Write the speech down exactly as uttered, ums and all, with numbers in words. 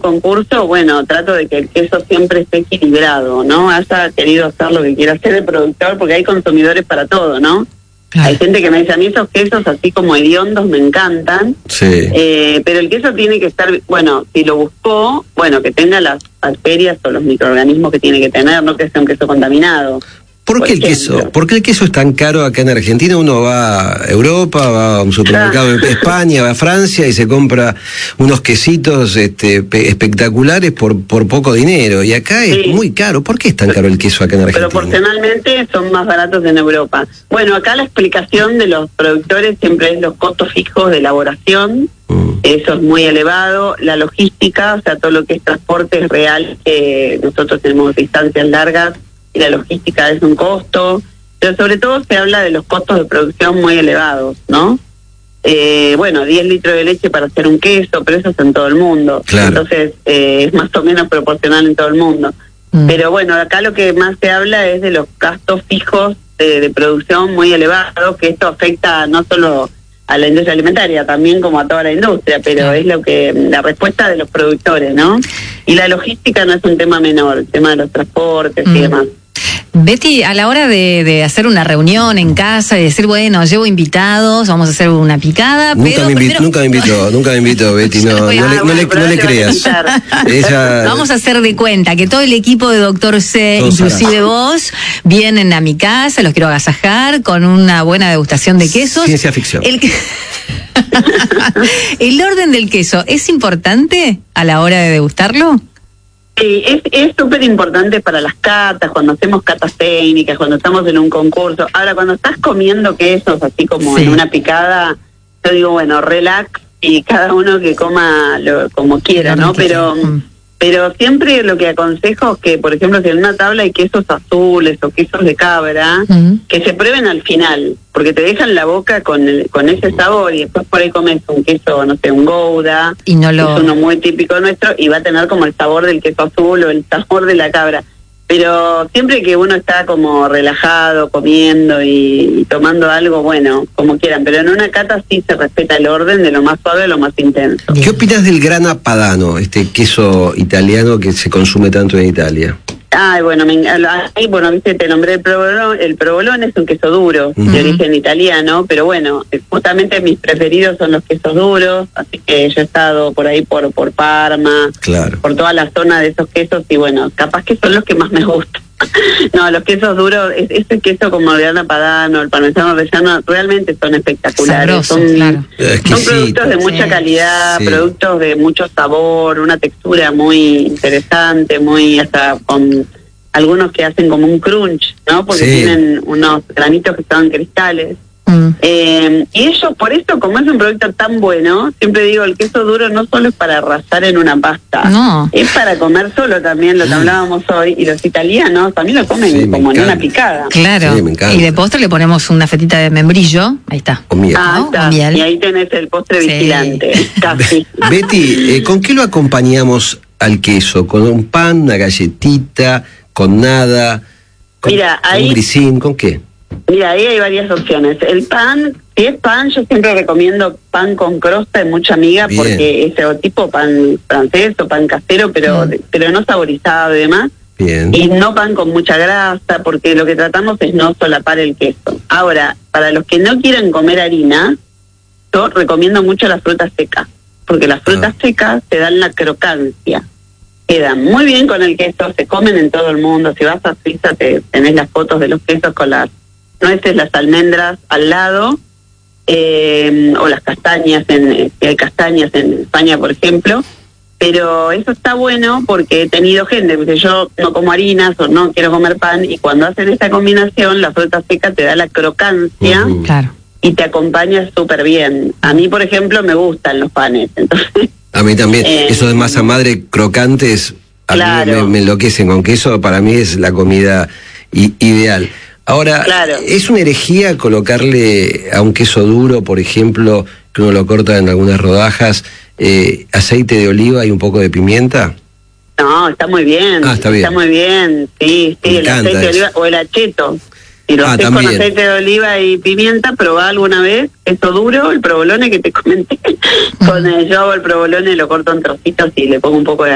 concurso, bueno, trato de que el queso siempre esté equilibrado, ¿no? Haya querido hacer lo que quiera hacer el productor, porque hay consumidores para todo, ¿no? Claro. Hay gente que me dice, a mí esos quesos así como hediondos me encantan, sí. eh, pero el queso tiene que estar, bueno, si lo buscó, bueno, que tenga las bacterias o los microorganismos que tiene que tener, no que sea un queso contaminado. ¿Por qué el queso? ¿Por qué el queso es tan caro acá en Argentina? Uno va a Europa, va a un supermercado de España, va a Francia y se compra unos quesitos este, espectaculares por, por poco dinero. Y acá es sí. muy caro. ¿Por qué es tan caro el queso acá en Argentina? Proporcionalmente son más baratos en Europa. Bueno, acá la explicación de los productores siempre es los costos fijos de elaboración. Mm. Eso es muy elevado. La logística, o sea, todo lo que es transporte es real, que nosotros tenemos distancias largas. Y la logística es un costo, pero sobre todo se habla de los costos de producción muy elevados, ¿no? Eh, bueno, diez litros de leche para hacer un queso, pero eso es en todo el mundo. Claro. Entonces eh, es más o menos proporcional en todo el mundo. Mm. Pero bueno, acá lo que más se habla es de los gastos fijos de, de producción muy elevados, que esto afecta no solo a la industria alimentaria, también como a toda la industria, pero es lo que la respuesta de los productores, ¿no? Y la logística no es un tema menor, el tema de los transportes mm. y demás. Betty, a la hora de, de hacer una reunión en casa y decir, bueno, llevo invitados, vamos a hacer una picada, nunca pero me invito, primero... Nunca me invitó, nunca me invitó, Betty, no, no, le, no, le, no le creas. Ella... Vamos a hacer de cuenta que todo el equipo de Doctor C, Todos inclusive harán. Vos, vienen a mi casa, los quiero agasajar con una buena degustación de quesos. Ciencia ficción. El, ¿El orden del queso es importante a la hora de degustarlo? Sí, es súper importante para las catas, cuando hacemos catas técnicas, cuando estamos en un concurso. Ahora, cuando estás comiendo quesos, así como sí. en una picada, yo digo, bueno, relax y cada uno que coma lo, como quiera, ¿no? Pero mm. pero siempre lo que aconsejo es que, por ejemplo, si en una tabla hay quesos azules o quesos de cabra, mm. que se prueben al final, porque te dejan la boca con el, con ese sabor y después por ahí comes un queso, no sé, un Gouda, y no lo... es uno muy típico nuestro y va a tener como el sabor del queso azul o el sabor de la cabra. Pero siempre que uno está como relajado, comiendo y, y tomando algo, bueno, como quieran. Pero en una cata sí se respeta el orden de lo más suave a lo más intenso. ¿Qué opinas del Grana Padano, este queso italiano que se consume tanto en Italia? Ay, bueno, me, ahí, bueno, viste, te nombré el provolone. El provolone es un queso duro, uh-huh. de origen italiano, pero bueno, justamente mis preferidos son los quesos duros, así que yo he estado por ahí por por Parma, claro. por toda la zona de esos quesos, y bueno, capaz que son los que más me gustan. No, los quesos duros, ese queso como el Grana Padano, el parmesano reggiano, realmente son espectaculares. Sabroso, son, claro. son productos de mucha sí. calidad, sí. productos de mucho sabor, una textura muy interesante, muy hasta con algunos que hacen como un crunch, ¿no? Porque sí. tienen unos granitos que son cristales. Mm. Eh, y ellos, por eso, como es un producto tan bueno, siempre digo, el queso duro no solo es para arrasar en una pasta, no. es para comer solo también, lo que hablábamos hoy, y los italianos también lo comen sí, como en una picada. Claro, sí, me encanta. Y de postre le ponemos una fetita de membrillo, ahí está. O miel. Ah, ¿no? está. O miel. Y ahí tenés el postre sí. vigilante, casi. Betty, eh, ¿con qué lo acompañamos al queso? ¿Con un pan, una galletita, con nada, con, Mira, con ahí... un grisín, con qué? Mira, ahí hay varias opciones. El pan, si es pan, yo siempre recomiendo pan con crosta de mucha miga, bien. Porque ese tipo pan francés o pan casero, pero, mm. pero no saborizado y demás. Bien. Y no pan con mucha grasa, porque lo que tratamos es no solapar el queso. Ahora, para los que no quieran comer harina, yo recomiendo mucho las frutas secas, porque las frutas ah. secas te dan la crocancia. Quedan muy bien con el queso, se comen en todo el mundo. Si vas a Suiza te tenés las fotos de los quesos con las nueces, las almendras al lado, eh, o las castañas, en, si hay castañas en España, por ejemplo. Pero eso está bueno porque he tenido gente, porque yo no como harinas o no quiero comer pan, y cuando hacen esta combinación, la fruta seca te da la crocancia uh-huh. claro. y te acompaña súper bien. A mí, por ejemplo, me gustan los panes, entonces... A mí también, eh, eso de masa madre crocantes, a claro. mí me, me enloquecen con queso, para mí es la comida i- ideal. Ahora, claro. ¿es una herejía colocarle a un queso duro, por ejemplo, que uno lo corta en algunas rodajas, eh, aceite de oliva y un poco de pimienta? No, está muy bien. Ah, está bien. Está muy bien, sí, sí, me el aceite eso. de oliva o el acheto. Si lo ah, haces también. con aceite de oliva y pimienta, probá alguna vez queso duro, el provolone que te comenté. Con el, yo hago el provolone, lo corto en trocitos y le pongo un poco de